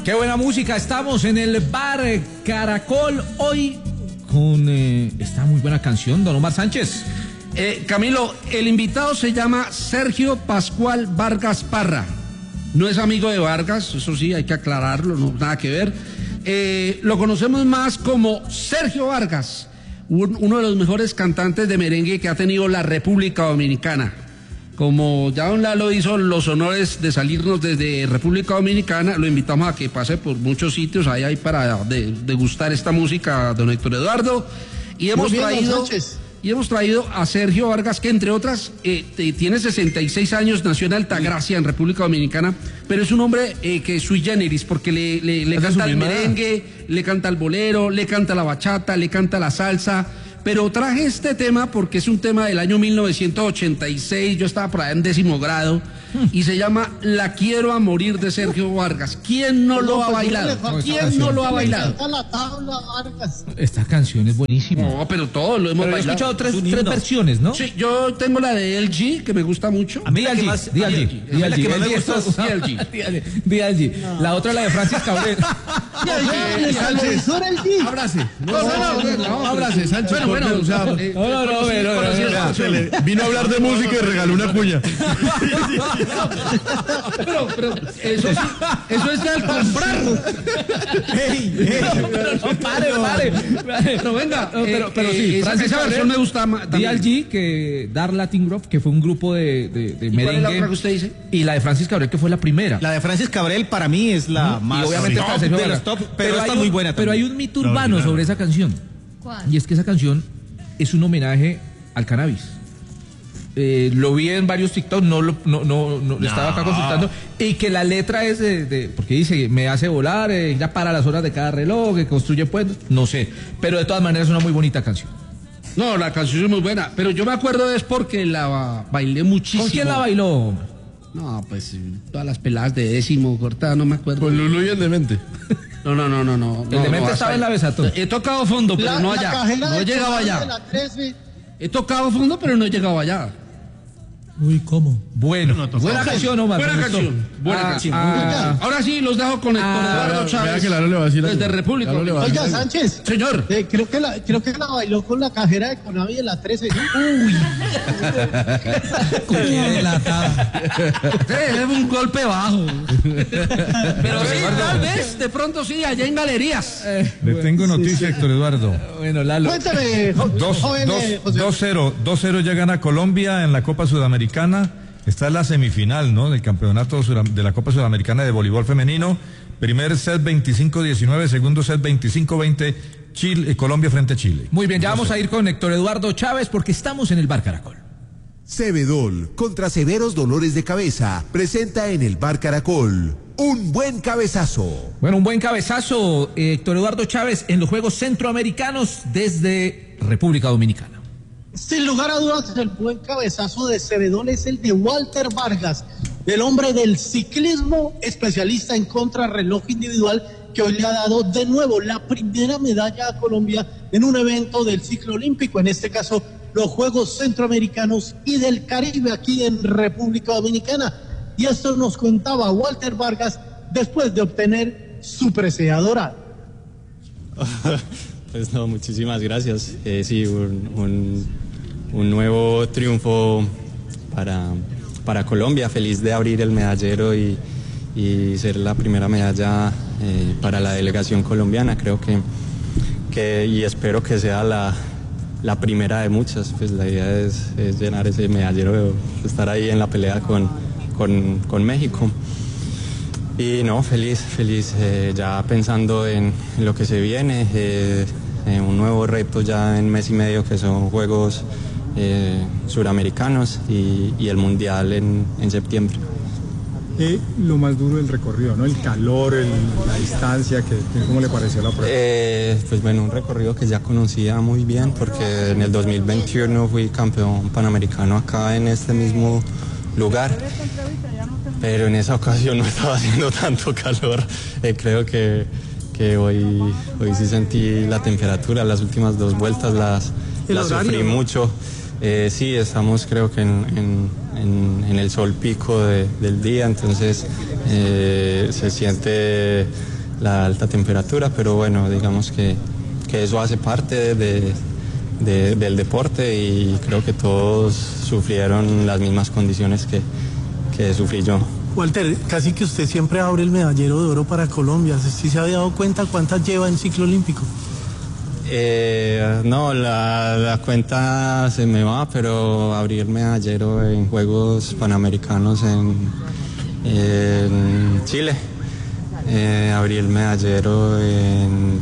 Qué buena música, estamos en el bar Caracol hoy con esta muy buena canción, don Omar Sánchez. Camilo, el invitado se llama Sergio Pascual Vargas Parra. No es amigo de Vargas, eso sí, hay que aclararlo, no nada que ver. Lo conocemos más como Sergio Vargas, uno de los mejores cantantes de merengue que ha tenido la República Dominicana. Como ya don Lalo hizo los honores de salirnos desde República Dominicana, lo invitamos a que pase por muchos sitios ahí para degustar esta música, don Héctor Eduardo. Y hemos traído a Sergio Vargas, que entre otras tiene 66 años, nació en Altagracia, en República Dominicana, pero es un hombre que es sui generis, porque le canta el merengue, le canta el bolero, le canta la bachata, le canta la salsa. Pero traje este tema porque es un tema del año 1986, yo estaba por allá en 10º grado, y se llama La Quiero a Morir de Sergio Vargas. ¿Quién no lo ha bailado? ¿Quién no lo ha bailado? Esta canción es buenísima. No, pero todos lo hemos bailado. He escuchado tres versiones, ¿no? Sí, yo tengo la de LG, que me gusta mucho. A mí la que más DLG. La otra la de Francis Cabrel. Abrace. No, abrace, Sánchez. Bueno, o sea, vino a hablar de música y regaló una cuña. pero eso es al comprar. Pare. Pero venga, pero sí, esa versión me gusta más. DLG, que Dar Latin Group, que fue un grupo de merengue. ¿Cuál es la otra que usted dice? Y la de Francis Cabrel, que fue la primera. La de Francis Cabrel para mí es la más. Y obviamente top de los top, pero está muy buena también. Pero hay un mito urbano sobre esa canción. ¿Cuál? Y es que esa canción es un homenaje al cannabis. Lo vi en varios TikTok, no estaba acá consultando, y que la letra es porque dice, me hace volar, ya para las horas de cada reloj, que construye puentes, no sé, pero de todas maneras es una muy bonita canción. No, la canción es muy buena, pero yo me acuerdo es porque la bailé muchísimo. ¿Con quién la bailó? No, pues todas las peladas de 10º, cortada, no me acuerdo. Con Lulu y el demente. No. El demente estaba en la Besato. He tocado fondo, pero no allá. No he llegado allá. He tocado fondo, pero no he llegado allá. Uy, ¿cómo? Bueno, buena canción, Omar. Buena canción. Ahora sí, los dejo con Héctor Eduardo Chávez. Que Lalo le va a decir desde República. Oiga, Sánchez. Señor. Creo que la bailó con la cajera de Conavi de la 13. Uy. Es un golpe bajo. Pero sí, tal vez, de pronto sí, allá en galerías. Le tengo noticia, Héctor Eduardo. Bueno, Lalo. Cuéntame, joven José. 2-0 ya gana Colombia en la Copa Sudamericana. Está en la semifinal, ¿no?, del campeonato de la Copa Sudamericana de voleibol femenino. Primer set 25-19, segundo set 25-20, Colombia frente a Chile. Muy bien, ya vamos a ir con Héctor Eduardo Chávez porque estamos en el bar Caracol. Cebedol, contra severos dolores de cabeza, presenta en el bar Caracol un buen cabezazo. Bueno, un buen cabezazo, Héctor Eduardo Chávez, en los Juegos Centroamericanos desde República Dominicana. Sin lugar a dudas, el buen cabezazo de Cebedol es el de Walter Vargas, el hombre del ciclismo, especialista en contrarreloj individual, que hoy le ha dado de nuevo la primera medalla a Colombia en un evento del ciclo olímpico, en este caso los Juegos Centroamericanos y del Caribe aquí en República Dominicana. Y esto nos contaba Walter Vargas después de obtener su presea. Pues no, muchísimas gracias. Sí, un nuevo triunfo para Colombia. Feliz de abrir el medallero y ser la primera medalla para la delegación colombiana. Creo que y espero que sea la primera de muchas. Pues la idea es llenar ese medallero, estar ahí en la pelea con México. Y no, feliz, ya pensando en lo que se viene, un nuevo reto ya en mes y medio, que son Juegos Suramericanos y el Mundial en septiembre. Lo más duro del recorrido, ¿no? El calor, la distancia, ¿cómo le pareció la prueba? Pues bueno, un recorrido que ya conocía muy bien, porque en el 2021 fui campeón panamericano acá en este mismo lugar. Pero en esa ocasión no estaba haciendo tanto calor. Creo que hoy sí sentí la temperatura. Las últimas 2 vueltas las sufrí mucho. Sí, estamos creo que en el sol pico del día, entonces se siente la alta temperatura, pero bueno, digamos que eso hace parte del deporte y creo que todos sufrieron las mismas condiciones que sufrí yo. Walter, casi que usted siempre abre el medallero de oro para Colombia. ¿Sí se había dado cuenta cuántas lleva en ciclo olímpico? No, la cuenta se me va, pero abrí el medallero en Juegos Panamericanos en Chile. Abrí el medallero en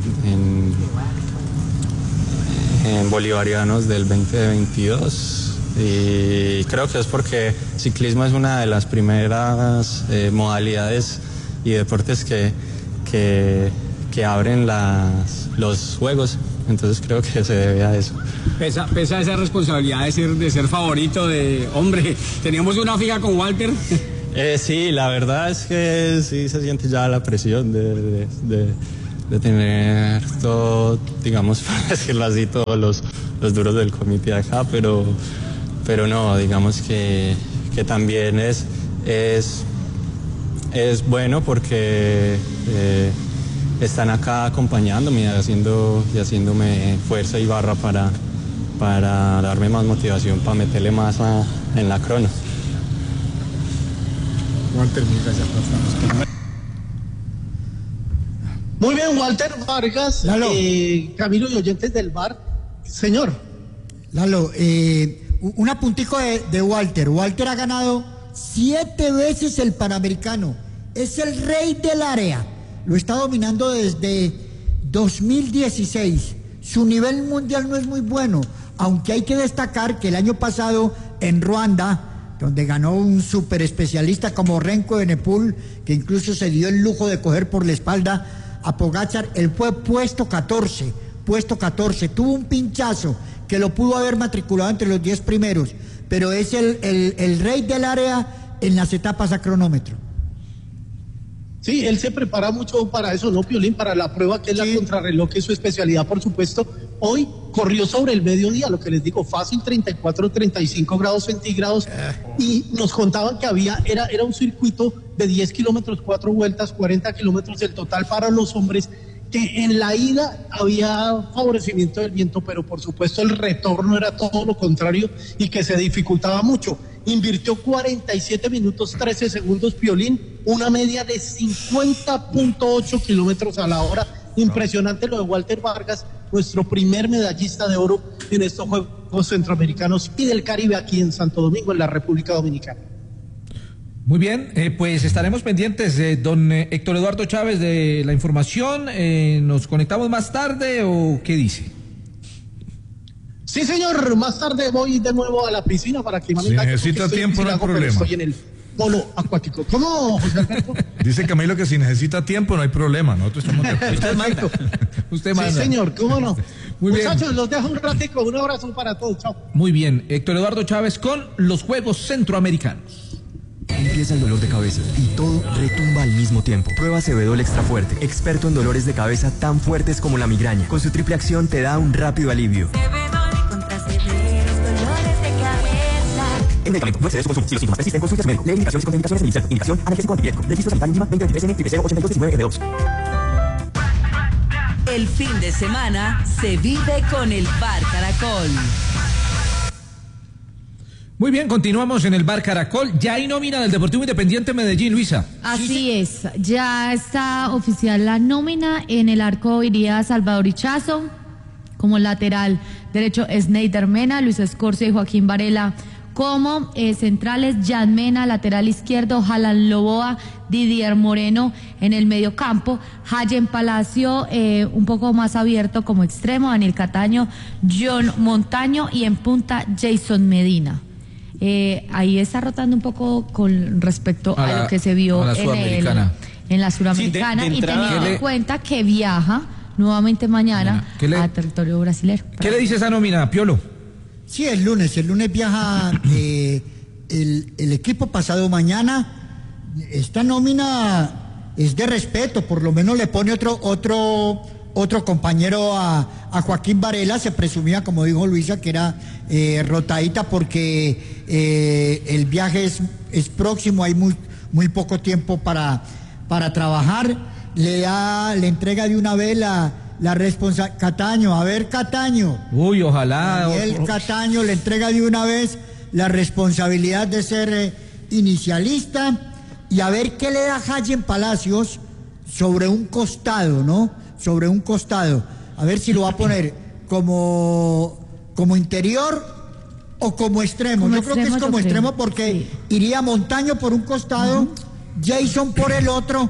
Bolivarianos del 2022 y creo que es porque ciclismo es una de las primeras modalidades y deportes que abren los juegos, entonces creo que se debe a eso. Pesa esa responsabilidad de ser favorito, de hombre, teníamos una fija con Walter. Sí, la verdad es que sí se siente ya la presión de tener todo, digamos, para decirlo así, todos los duros del comité acá, pero no, digamos que también es bueno porque están acá acompañándome y haciéndome fuerza y barra para darme más motivación, para meterle más en la crono. Walter, mil gracias por estar. Muy bien, Walter Vargas, Camilo y oyentes del bar. Señor. Lalo, un apuntico de Walter. Walter ha ganado 7 veces el Panamericano. Es el rey del área. Lo está dominando desde 2016. Su nivel mundial no es muy bueno, aunque hay que destacar que el año pasado en Ruanda, donde ganó un super especialista como Renko Evenepoel, que incluso se dio el lujo de coger por la espalda a Pogačar, él fue puesto 14, tuvo un pinchazo que lo pudo haber matriculado entre los 10 primeros, pero es el rey del área en las etapas a cronómetro. Sí, él se prepara mucho para eso, ¿no, Piolín? Para la prueba que es la contrarreloj, que es su especialidad, por supuesto. Hoy corrió sobre el mediodía, lo que les digo, fácil, 34, 35 grados centígrados. Y nos contaban que era un circuito de 10 kilómetros, 4 vueltas, 40 kilómetros el total para los hombres, que en la ida había favorecimiento del viento, pero por supuesto el retorno era todo lo contrario y que se dificultaba mucho. Invirtió 47 minutos 13 segundos, Piolín, una media de 50.8 kilómetros a la hora. Impresionante lo de Walter Vargas, nuestro primer medallista de oro en estos Juegos Centroamericanos y del Caribe aquí en Santo Domingo, en la República Dominicana. Muy bien, pues estaremos pendientes de don Héctor Eduardo Chávez de la información. ¿Nos conectamos más tarde o qué dice? Sí, señor, más tarde voy de nuevo a la piscina para que... Si necesita tiempo no hay problema. Estoy en el polo acuático. ¿Cómo, José Alberto? Dice Camilo que si necesita tiempo no hay problema, nosotros estamos de acuerdo. Usted manda. Usted manda. Sí, señor, ¿cómo no? Muy bien. Muchachos, los dejo un ratico, un abrazo para todos, chao. Muy bien, Héctor Eduardo Chávez con los Juegos Centroamericanos. Empieza el dolor de cabeza y todo retumba al mismo tiempo. Prueba Cebedol Extra Fuerte, experto en dolores de cabeza tan fuertes como la migraña. Con su triple acción te da un rápido alivio. Cebedol contra severos dolores de cabeza. El medicamento no excede su consumo. Si los síntomas persisten, consulte a su médico. Lee indicaciones y contraindicaciones en el inserto. Indicación analgésico antipirético. Registro sanitario mínima 2023N 8219F2. El fin de semana se vive con el Bar Caracol. Muy bien, continuamos en el Bar Caracol. Ya hay nómina del Deportivo Independiente Medellín, Luisa. Así es, ya está oficial la nómina. En el arco iría Salvador Ichazo, como lateral derecho Sneijder Mena, Luis Escorcia y Joaquín Varela. Como centrales, Jan Mena, lateral izquierdo, Alan Loboa, Didier Moreno en el medio campo, Hayen Palacio un poco más abierto como extremo, Daniel Cataño, John Montaño y en punta Jason Medina. Ahí está rotando un poco con respecto a lo que se vio en la Suramericana, sí, y teniendo en cuenta que viaja nuevamente mañana a territorio brasileño. ¿Qué le dice esa nómina, Piolo? Sí, el lunes viaja el equipo pasado mañana. Esta nómina es de respeto, por lo menos le pone otro compañero a Joaquín Varela. Se presumía, como dijo Luisa, que era rotadita porque el viaje es próximo, hay muy poco tiempo para trabajar. le entrega de una vez la responsabilidad. Cataño, a ver, Cataño. Uy, ojalá. Daniel Cataño le entrega de una vez la responsabilidad de ser inicialista y a ver qué le da Hayen Palacios sobre un costado, ¿no? Sobre un costado. A ver si lo va a poner como interior o como extremo. Yo creo que es como extremo porque iría Montaño por un costado, Jason por el otro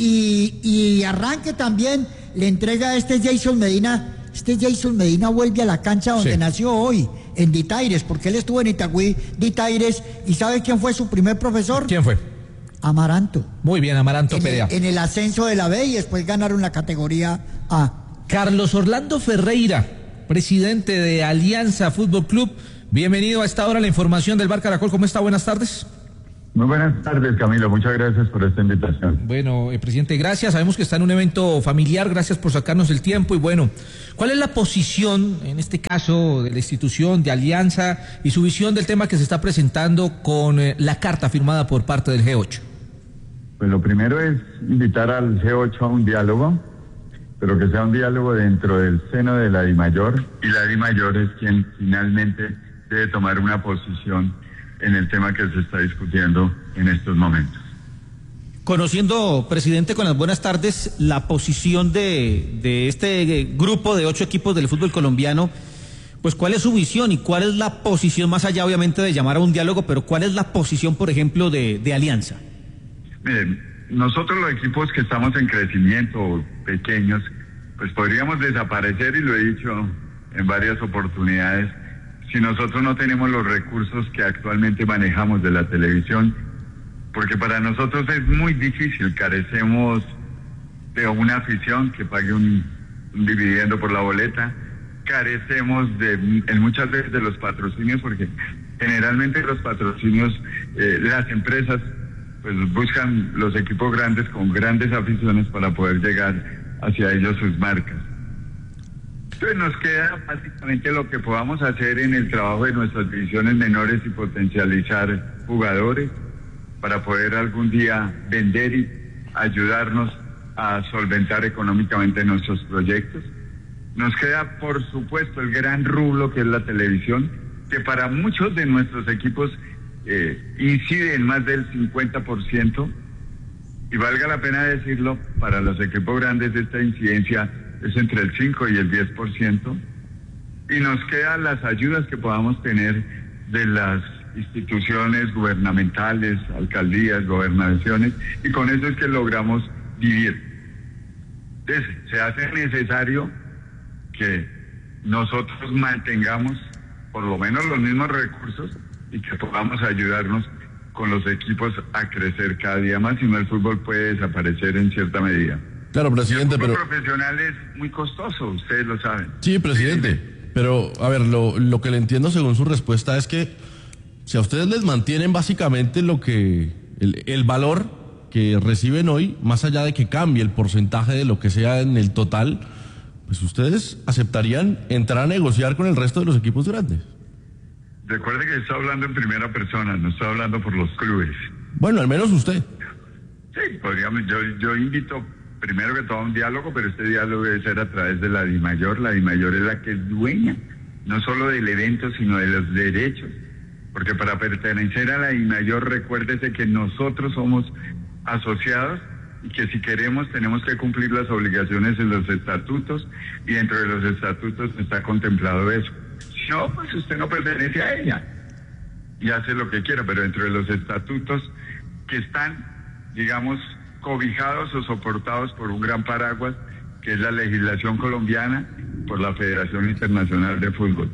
y arranque también le entrega a este Jason Medina. Este Jason Medina vuelve a la cancha donde nació hoy, en Ditaires, porque él estuvo en Itagüí, Ditaires, y ¿sabe quién fue su primer profesor? ¿Quién fue? Amaranto. Muy bien, Amaranto Perea. En el ascenso de la B y después ganaron la categoría A. Carlos Orlando Ferreira, presidente de Alianza Fútbol Club. Bienvenido a esta hora a la información del Bar Caracol. ¿Cómo está? Buenas tardes. Muy buenas tardes, Camilo. Muchas gracias por esta invitación. Bueno, presidente, gracias. Sabemos que está en un evento familiar. Gracias por sacarnos el tiempo. Y bueno, ¿cuál es la posición, en este caso, de la institución, de Alianza, y su visión del tema que se está presentando con la carta firmada por parte del G8? Pues lo primero es invitar al G8 a un diálogo, pero que sea un diálogo dentro del seno de la DIMAYOR, y la DIMAYOR es quien finalmente debe tomar una posición en el tema que se está discutiendo en estos momentos. Conociendo, presidente, con las buenas tardes, la posición de este grupo de 8 equipos del fútbol colombiano, pues ¿cuál es su visión y cuál es la posición, más allá obviamente de llamar a un diálogo, pero cuál es la posición, por ejemplo, de Alianza? Miren, nosotros los equipos que estamos en crecimiento, pequeños, pues podríamos desaparecer, y lo he dicho en varias oportunidades, si nosotros no tenemos los recursos que actualmente manejamos de la televisión, porque para nosotros es muy difícil, carecemos de una afición que pague un dividendo por la boleta, carecemos en muchas veces de los patrocinios, porque generalmente los patrocinios, las empresas pues buscan los equipos grandes con grandes aficiones para poder llegar hacia ellos sus marcas. Entonces nos queda básicamente lo que podamos hacer en el trabajo de nuestras divisiones menores y potencializar jugadores para poder algún día vender y ayudarnos a solventar económicamente nuestros proyectos. Nos queda, por supuesto, el gran rublo que es la televisión, que para muchos de nuestros equipos incide en más del 50%, y valga la pena decirlo, para los equipos grandes esta incidencia es entre el 5 y el 10%, y nos quedan las ayudas que podamos tener de las instituciones gubernamentales, alcaldías, gobernaciones, y con eso es que logramos vivir. Entonces, se hace necesario que nosotros mantengamos por lo menos los mismos recursos y que podamos ayudarnos con los equipos a crecer cada día más, si no el fútbol puede desaparecer en cierta medida. Claro, presidente, el fútbol pero profesional es muy costoso, ustedes lo saben. Sí, presidente, pero a ver, lo que le entiendo según su respuesta es que si a ustedes les mantienen básicamente lo que el valor que reciben hoy, más allá de que cambie el porcentaje de lo que sea en el total, pues ustedes aceptarían entrar a negociar con el resto de los equipos grandes. Recuerde que está hablando en primera persona, no está hablando por los clubes. Bueno, al menos usted. Sí, podríamos, yo invito primero que todo a un diálogo, pero este diálogo debe ser a través de la DIMAYOR. La DIMAYOR es la que es dueña, no solo del evento, sino de los derechos. Porque para pertenecer a la DIMAYOR, recuérdese que nosotros somos asociados y que si queremos tenemos que cumplir las obligaciones en los estatutos, y dentro de los estatutos está contemplado eso. Si no, pues usted no pertenece a ella y hace lo que quiera, pero dentro de los estatutos que están, digamos, cobijados o soportados por un gran paraguas, que es la legislación colombiana, por la Federación Internacional de Fútbol.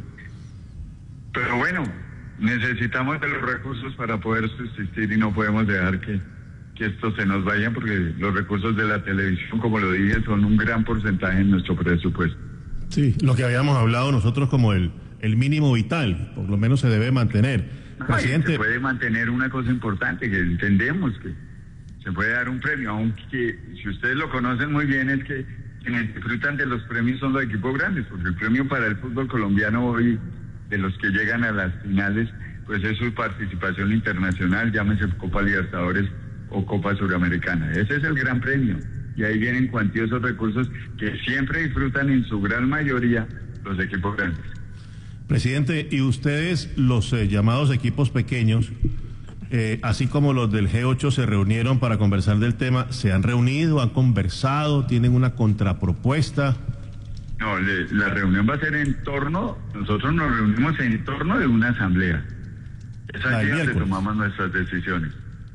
Pero bueno, necesitamos de los recursos para poder subsistir y no podemos dejar que estos se nos vayan, porque los recursos de la televisión, como lo dije, son un gran porcentaje en nuestro presupuesto. Sí, lo que habíamos hablado nosotros como el mínimo vital, por lo menos se debe mantener. Presidente, se puede mantener una cosa importante, que entendemos que se puede dar un premio, aunque si ustedes lo conocen muy bien, es que quienes disfrutan de los premios son los equipos grandes, porque el premio para el fútbol colombiano hoy, de los que llegan a las finales, pues es su participación internacional, llámese Copa Libertadores o Copa Suramericana. Ese es el gran premio. y ahí vienen cuantiosos recursos que siempre disfrutan en su gran mayoría los equipos grandes. Presidente, y ustedes, los llamados equipos pequeños, así como los del G8 se reunieron para conversar del tema, ¿se han reunido, han conversado, tienen una contrapropuesta? No, la reunión va a ser nosotros nos reunimos en torno de una asamblea. Es aquí donde tomamos nuestras decisiones.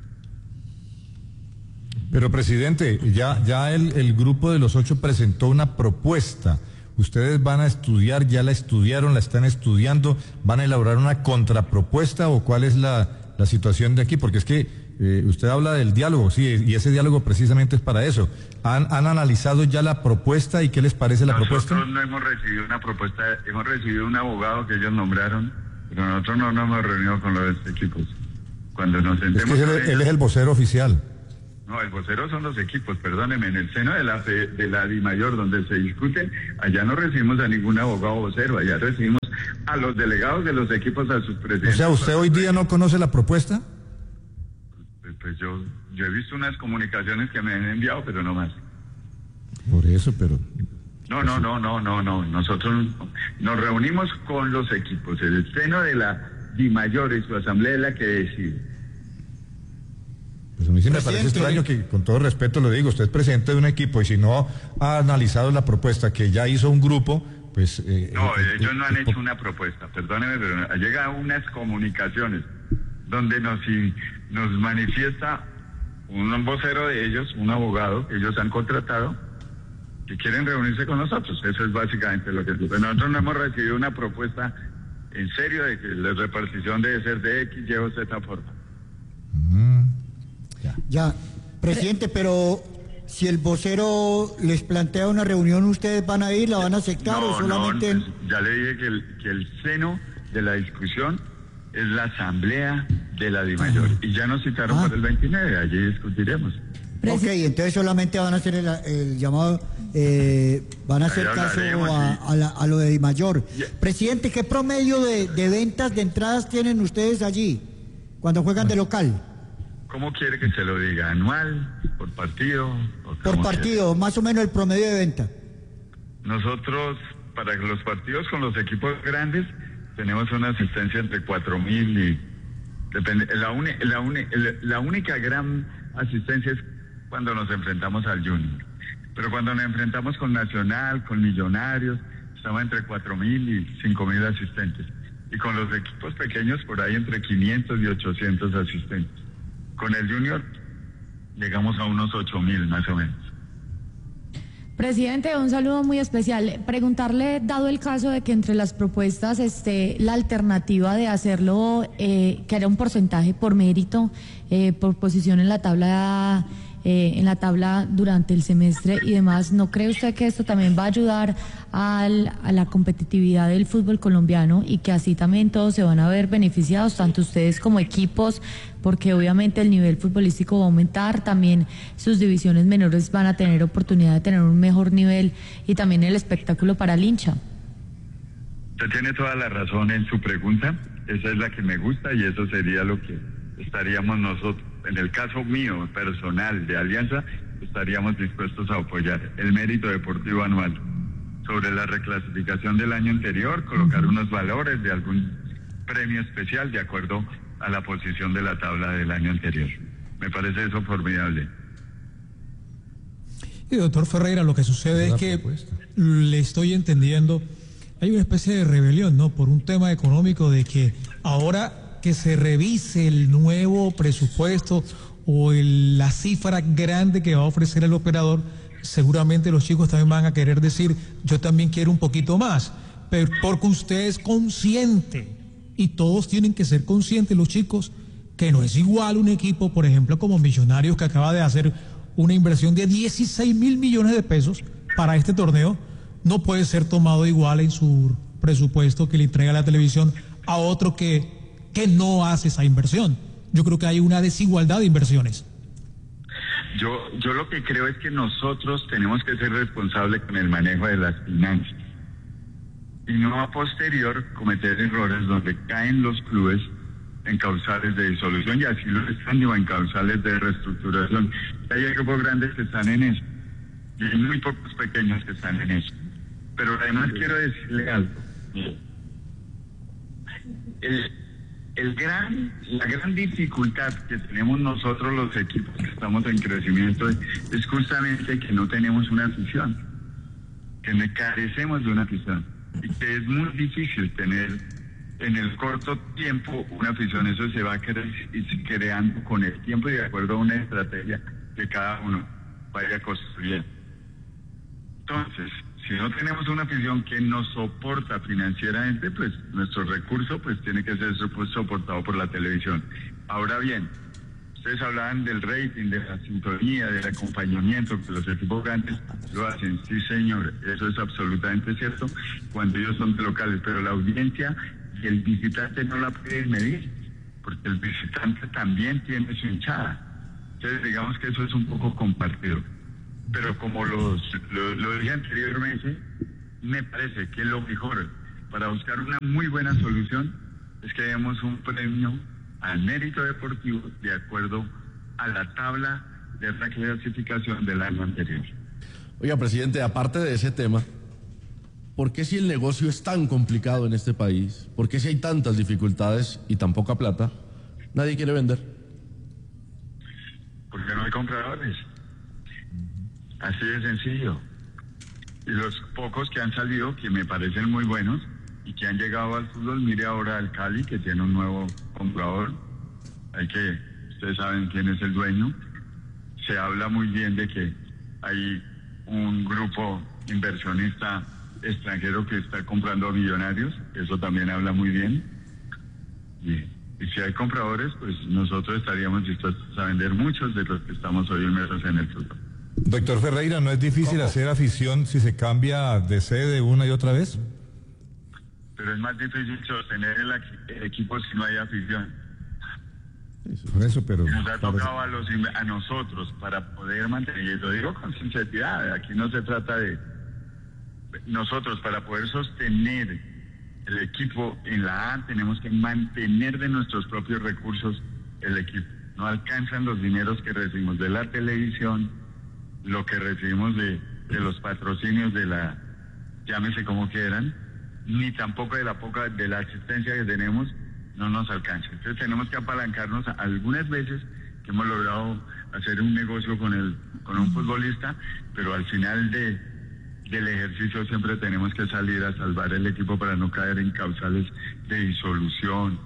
Pero, presidente, ya el grupo de los 8 presentó una propuesta. ¿Ustedes van a estudiar, ya la estudiaron, la están estudiando, van a elaborar una contrapropuesta o cuál es la situación de aquí? Porque es que usted habla del diálogo, sí, y ese diálogo precisamente es para eso. ¿Han analizado ya la propuesta y qué les parece la propuesta? Nosotros no hemos recibido una propuesta, hemos recibido un abogado que ellos nombraron, pero nosotros no nos hemos reunido con los equipos. Cuando nos sentemos... Es que él es el vocero oficial. No, el vocero son los equipos, perdóneme, en el seno de la DIMAYOR, donde se discuten, allá no recibimos a ningún abogado vocero, allá recibimos a los delegados de los equipos, a sus presidentes. O sea, ¿usted hoy día no conoce la propuesta? Pues yo he visto unas comunicaciones que me han enviado, pero no más. Por eso, pero... No, nosotros nos reunimos con los equipos, el seno de la DIMAYOR y su asamblea es la que decide. Pues a mí sí me parece extraño que, con todo respeto lo digo, usted es presidente de un equipo y si no ha analizado la propuesta que ya hizo un grupo, pues... ellos no han hecho una propuesta, perdóneme, pero han llegado unas comunicaciones donde nos manifiesta un vocero de ellos, un abogado que ellos han contratado, que quieren reunirse con nosotros. Eso es básicamente lo que... Nosotros no hemos recibido una propuesta en serio de que la repartición debe ser de X, Y o Z forma. Ya, presidente, pero si el vocero les plantea una reunión, ¿ustedes van a ir, la van a aceptar o solamente...? No, ya le dije que el seno de la discusión es la asamblea de la DIMAYOR y ya nos citaron para el 29, allí discutiremos. Ok, entonces solamente van a hacer el llamado, van a hacer caso a lo de DIMAYOR. Presidente, ¿qué promedio de ventas de entradas tienen ustedes allí cuando juegan de local? ¿Cómo quiere que se lo diga? ¿Anual? ¿Por partido? Por partido, más o menos el promedio de venta. Nosotros, para los partidos con los equipos grandes, tenemos una asistencia entre 4.000 y... Depende, la única gran asistencia es cuando nos enfrentamos al Junior. Pero cuando nos enfrentamos con Nacional, con Millonarios, estamos entre 4.000 y 5.000 asistentes. Y con los equipos pequeños, por ahí entre 500 y 800 asistentes. Con el Junior llegamos a unos 8.000 más o menos. Presidente, un saludo muy especial. Preguntarle, dado el caso de que entre las propuestas esté la alternativa de hacerlo, que era un porcentaje por mérito, por posición en la tabla durante el semestre y demás, ¿no cree usted que esto también va a ayudar a la competitividad del fútbol colombiano y que así también todos se van a ver beneficiados, tanto ustedes como equipos, porque obviamente el nivel futbolístico va a aumentar, también sus divisiones menores van a tener oportunidad de tener un mejor nivel y también el espectáculo para el hincha? Usted tiene toda la razón en su pregunta, esa es la que me gusta y eso sería lo que estaríamos nosotros, en el caso mío, personal, de Alianza, estaríamos dispuestos a apoyar el mérito deportivo anual. Sobre la reclasificación del año anterior, colocar unos valores de algún premio especial de acuerdo a la posición de la tabla del año anterior. Me parece eso formidable. Y doctor Ferreira, lo que sucede es que le estoy entendiendo, hay una especie de rebelión, ¿no? Por un tema económico de que ahora que se revise el nuevo presupuesto o la cifra grande que va a ofrecer el operador, seguramente los chicos también van a querer decir, yo también quiero un poquito más, pero porque usted es consciente, y todos tienen que ser conscientes los chicos, que no es igual un equipo, por ejemplo, como Millonarios, que acaba de hacer una inversión de 16.000 millones de pesos para este torneo, no puede ser tomado igual en su presupuesto que le entrega la televisión a otro que no hace esa inversión. Yo creo que hay una desigualdad de inversiones. Yo lo que creo es que nosotros tenemos que ser responsables con el manejo de las finanzas y no a posterior cometer errores donde caen los clubes en causales de disolución y así lo están, o en causales de reestructuración. Hay equipos grandes que están en eso. Y hay muy pocos pequeños que están en eso. Pero además quiero decirle algo. La gran dificultad que tenemos nosotros los equipos que estamos en crecimiento es justamente que no tenemos una afición, que carecemos de una afición y que es muy difícil tener en el corto tiempo una afición. Eso se va creando con el tiempo y de acuerdo a una estrategia que cada uno vaya construyendo. Entonces, si no tenemos una afición que nos soporta financieramente, pues nuestro recurso pues tiene que ser soportado por la televisión. Ahora bien, ustedes hablaban del rating, de la sintonía, del acompañamiento, que los equipos grandes lo hacen. Sí, señor, eso es absolutamente cierto cuando ellos son locales, pero la audiencia y el visitante no la pueden medir, porque el visitante también tiene su hinchada. Entonces digamos que eso es un poco compartido. Pero como lo dije anteriormente, me parece que lo mejor para buscar una muy buena solución es que demos un premio al mérito deportivo de acuerdo a la tabla de la clasificación del año anterior. Oiga, presidente, aparte de ese tema, ¿por qué si el negocio es tan complicado en este país, por qué si hay tantas dificultades y tan poca plata, nadie quiere vender? Porque no hay compradores. Así de sencillo. Y los pocos que han salido, que me parecen muy buenos y que han llegado al fútbol, mire ahora al Cali, que tiene un nuevo comprador. Ustedes saben quién es el dueño. Se habla muy bien de que hay un grupo inversionista extranjero que está comprando a Millonarios. Eso también habla muy bien. Y si hay compradores, pues nosotros estaríamos dispuestos a vender muchos de los que estamos hoy inmersos en el fútbol. Doctor Ferreira, ¿no es difícil hacer afición si se cambia de sede una y otra vez? Pero es más difícil sostener el equipo si no hay afición. Por eso, pero... Nos ha tocado a nosotros para poder mantener, y lo digo con sinceridad, aquí no se trata de... Nosotros para poder sostener el equipo en la A tenemos que mantener de nuestros propios recursos el equipo. No alcanzan los dineros que recibimos de la televisión, lo que recibimos de los patrocinios de la, llámese como quieran, ni tampoco de la asistencia que tenemos, no nos alcanza. Entonces tenemos que apalancarnos algunas veces que hemos logrado hacer un negocio con un futbolista, pero al final del ejercicio siempre tenemos que salir a salvar el equipo para no caer en causales de disolución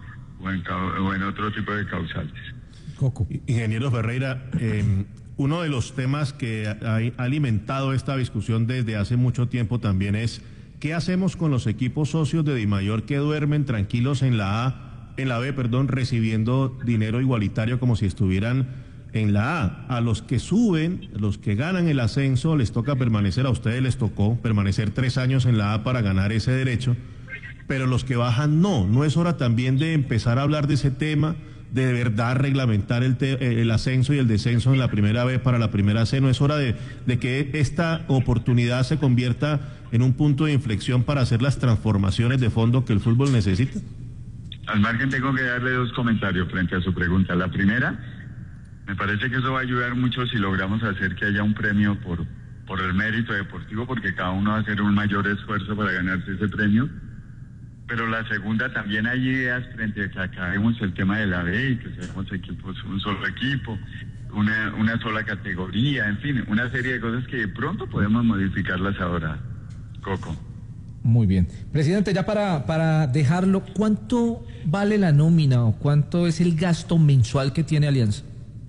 o en otro tipo de causales. Coco. Ingeniero Ferreira, uno de los temas que ha alimentado esta discusión desde hace mucho tiempo también es ¿qué hacemos con los equipos socios de Dimayor que duermen tranquilos en la B, recibiendo dinero igualitario como si estuvieran en la A? A los que suben, los que ganan el ascenso, les toca permanecer, a ustedes les tocó permanecer 3 años en la A para ganar ese derecho, pero los que bajan no es hora también de empezar a hablar de ese tema, de verdad reglamentar el ascenso y el descenso en la primera B para la primera C. ¿No es hora de que esta oportunidad se convierta en un punto de inflexión para hacer las transformaciones de fondo que el fútbol necesita? Al margen tengo que darle 2 comentarios frente a su pregunta. La primera, me parece que eso va a ayudar mucho si logramos hacer que haya un premio por el mérito deportivo, porque cada uno va a hacer un mayor esfuerzo para ganarse ese premio. Pero la segunda, también hay ideas frente a que acabemos el tema de la B y que seamos equipos, un solo equipo, una sola categoría, en fin, una serie de cosas que de pronto podemos modificarlas ahora, Coco. Muy bien. Presidente, ya para dejarlo, ¿cuánto vale la nómina o cuánto es el gasto mensual que tiene Alianza?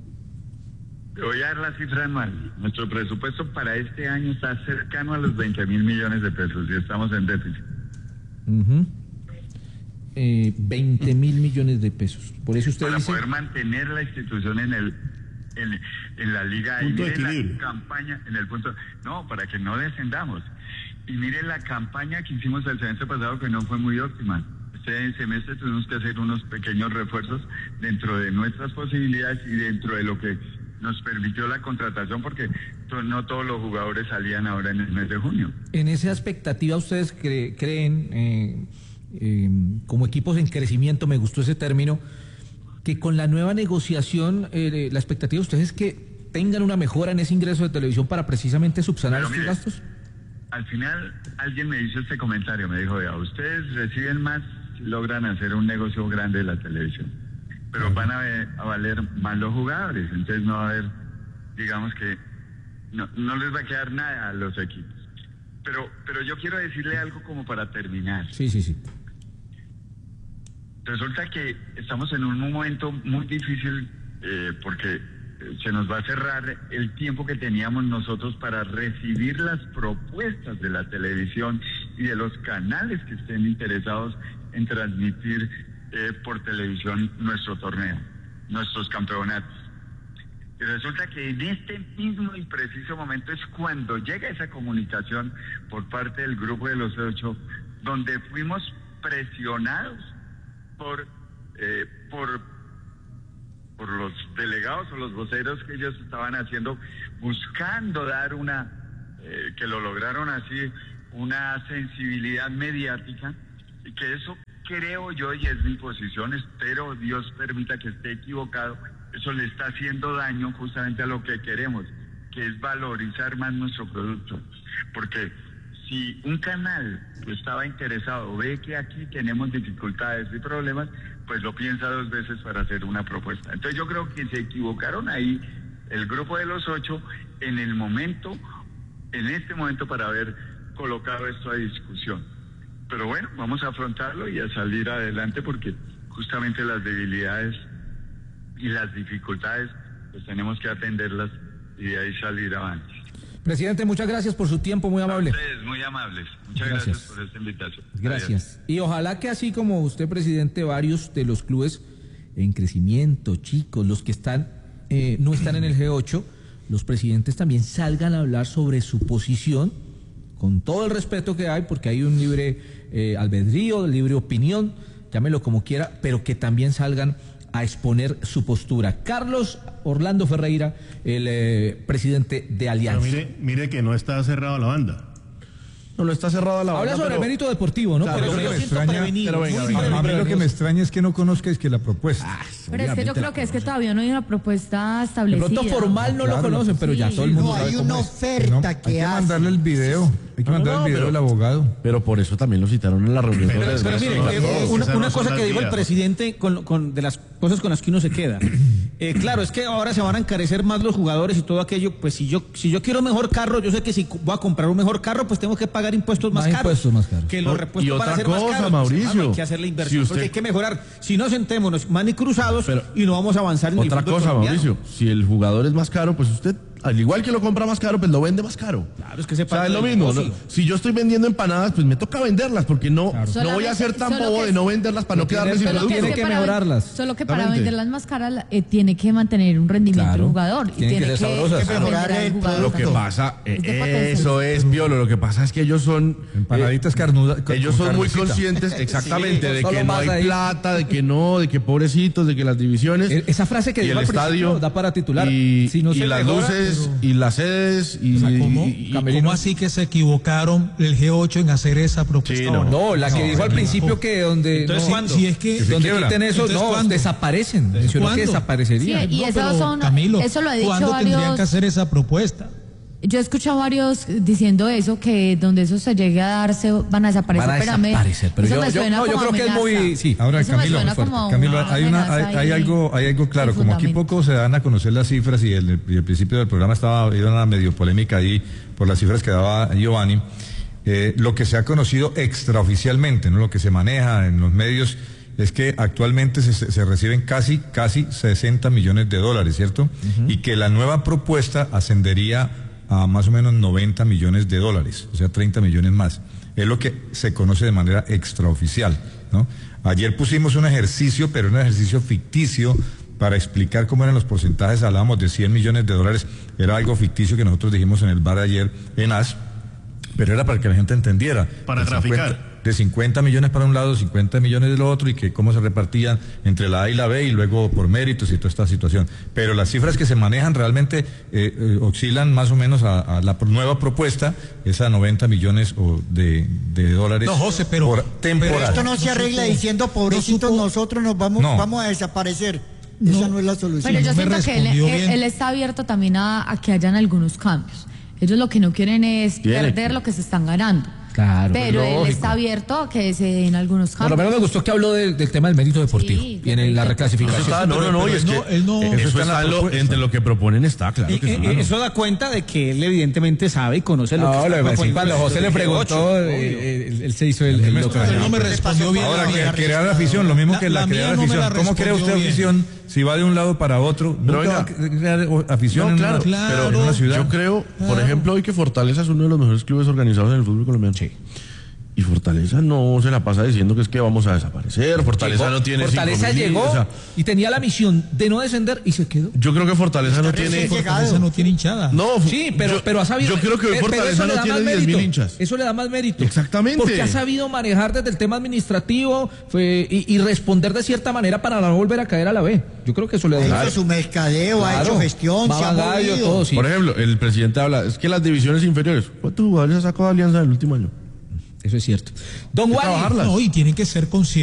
Voy a dar la cifra anual. Nuestro presupuesto para este año está cercano a los 20.000 millones de pesos y estamos en déficit. 20.000 millones de pesos. Por eso usted para dice... poder mantener la institución en la liga, y mire la campaña en el punto, no, para que no descendamos. Y mire la campaña que hicimos el semestre pasado, que no fue muy óptima. Este semestre tuvimos que hacer unos pequeños refuerzos dentro de nuestras posibilidades y dentro de lo que nos permitió la contratación, porque no todos los jugadores salían ahora en el mes de junio. En esa expectativa, ¿ustedes creen, como equipos en crecimiento, me gustó ese término, que con la nueva negociación, la expectativa de ustedes es que tengan una mejora en ese ingreso de televisión para precisamente subsanar estos gastos? Al final alguien me hizo este comentario, me dijo, vea, ustedes reciben más si logran hacer un negocio grande de la televisión, pero van a valer más los jugadores, entonces no va a haber, digamos que no les va a quedar nada a los equipos. Pero yo quiero decirle algo como para terminar. Sí. Resulta que estamos en un momento muy difícil porque se nos va a cerrar el tiempo que teníamos nosotros para recibir las propuestas de la televisión y de los canales que estén interesados en transmitir por televisión nuestro torneo, nuestros campeonatos. Y resulta que en este mismo y preciso momento es cuando llega esa comunicación por parte del grupo de los 8, donde fuimos presionados por los delegados o los voceros que ellos estaban haciendo, buscando dar que lo lograron así, una sensibilidad mediática, y que eso creo yo, y es mi posición, espero Dios permita que esté equivocado, eso le está haciendo daño justamente a lo que queremos, que es valorizar más nuestro producto. Porque si un canal estaba interesado, ve que aquí tenemos dificultades y problemas, pues lo piensa 2 veces para hacer una propuesta. Entonces yo creo que se equivocaron ahí el grupo de los 8 en este momento para haber colocado esto a discusión. Pero bueno, vamos a afrontarlo y a salir adelante, porque justamente las debilidades y las dificultades pues tenemos que atenderlas y de ahí salir avante. Presidente, muchas gracias por su tiempo, muy amable. A ustedes, muy amables. Muchas gracias por esta invitación. Gracias. Y ojalá que así como usted, presidente, varios de los clubes en crecimiento, chicos, los que están no están en el G8, los presidentes también salgan a hablar sobre su posición, con todo el respeto que hay, porque hay un libre albedrío, libre opinión, llámelo como quiera, pero que también salgan a exponer su postura. Carlos Orlando Ferreira, el presidente de Alianza. Pero mire que no está cerrada la banda. No, está cerrada la banda. Habla sobre el mérito deportivo, ¿no? Claro, pero lo que me extraña es que no conozca es que la propuesta. Pero es que yo creo que es que todavía no hay una propuesta establecida. De pronto formal no lo conocen, pero ya todo el mundo sabe hay cómo una es. oferta que hay que hace. mandarle el video. Hay que mandar el video del abogado. Pero por eso también lo citaron en la reunión. Pero mire, una cosa que dijo el presidente de las cosas con las que uno se queda. Claro, es que ahora se van a encarecer más los jugadores y todo aquello. Pues si yo quiero mejor carro, yo sé que si voy a comprar un mejor carro, pues tengo que pagar impuestos más caros. Que los repuestos van a ser más caros. Mauricio, hay que hacer la inversión, porque hay que mejorar. Si no, sentémonos mani cruzados y no vamos a avanzar en el fútbol colombiano. Mauricio, si el jugador es más caro, pues usted, al igual que lo compra más caro, pues lo vende más caro. Claro, es que se es lo mismo, ¿no? Si yo estoy vendiendo empanadas, pues me toca venderlas, porque no voy a ser tan bobo de no venderlas para no quedarme sin producto. Tiene que mejorarlas. Solo que para venderlas más caras tiene que mantener un rendimiento del jugador. Y tiene que mejorar el producto. Lo que pasa, eso es, Piolo, lo que pasa es que ellos son... Empanaditas carnudas. Ellos son muy conscientes, exactamente, de que no hay plata, de que pobrecitos, de que las divisiones... Esa frase que dijo al principio da para titular. Y las luces, y las sedes, ¿Cómo así que se equivocaron el G8 en hacer esa propuesta? No, la que dijo al principio que donde... Entonces, si es que... Donde quiten eso, desaparecen. Mencionó que desaparecerían. Sí, y Camilo, eso lo ha dicho ¿cuándo tendrían varios... que hacer esa propuesta? Yo he escuchado varios diciendo eso, que donde eso se llegue a darse van a desaparecer. Pero yo creo que es muy... Sí. Ahora, eso Camilo, hay algo claro, como aquí poco se dan a conocer las cifras y el principio del programa estaba una medio polémica ahí por las cifras que daba Giovanni. Lo que se ha conocido extraoficialmente, ¿no? Lo que se maneja en los medios es que actualmente se reciben casi 60 millones de dólares, ¿cierto? Y que la nueva propuesta ascendería a más o menos 90 millones de dólares, o sea, 30 millones más. Es lo que se conoce de manera extraoficial, ¿no? Ayer pusimos un ejercicio, pero un ejercicio ficticio, para explicar cómo eran los porcentajes. Hablábamos de 100 millones de dólares, era algo ficticio que nosotros dijimos en el bar ayer en AS, pero era para que la gente entendiera. Para graficar. De 50 millones para un lado, 50 millones del otro, y que cómo se repartían entre la A y la B, y luego por méritos y toda esta situación. Pero las cifras que se manejan realmente oscilan más o menos a la nueva propuesta, esa 90 millones de dólares. No, José, pero por temporada. Pero esto no se arregla diciendo, pobrecitos, nosotros nos vamos a desaparecer. esa no es la solución. Pero yo no me siento que respondió bien. él está abierto también a que hayan algunos cambios. Ellos lo que no quieren es perder lo que se están ganando. Claro, pero él lógico. está abierto a que se den algunos Por cambios. lo menos me gustó que habló del tema del mérito deportivo Sí, y en la reclasificación. No, y es que él no- eso está entre lo que proponen está, claro que sí. Eso da cuenta de que él evidentemente sabe y conoce lo que está proponiendo. Cuando José le preguntó, él se hizo el loco. Él no me respondió bien. Ahora, que crear afición, lo mismo que la mía crear no me la afición. ¿Cómo crea usted respondió bien. afición si va de un lado para otro? Pero Nunca va a venga. crear afición No, en claro, una, pero en una ciudad. yo creo, por ejemplo, hoy que Fortaleza es uno de los mejores clubes organizados en el fútbol colombiano. Sí. Y Fortaleza no se la pasa diciendo que es que vamos a desaparecer. Fortaleza no tiene Fortaleza 5.000, llegó o sea, y tenía la misión de no descender y se quedó. yo creo que Fortaleza no tiene. Fortaleza no tiene hinchada. No, Sí, pero ha sabido. Yo creo que hoy pero Fortaleza eso le no da tiene más 10.000 mérito. hinchas. Eso le da más mérito. Exactamente. Porque ha sabido manejar desde el tema administrativo y responder de cierta manera para no volver a caer a la B. Yo creo que eso le da. Ha hecho su mercadeo, ha hecho gestión, se ha Mabangallo, movido. todo, sí. Por ejemplo, el presidente habla, es que las divisiones inferiores, ¿cuántos jugadores ha sacado Alianza en el último año? Eso es cierto. Don Hay que Wally. trabajarlas. No, y tienen que ser conscientes.